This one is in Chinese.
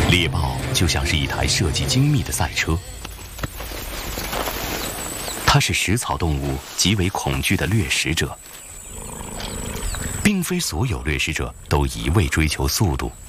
猎豹就像是一台设计精密的赛车，它是食草动物极为恐惧的掠食者。并非所有掠食者都一味追求速度，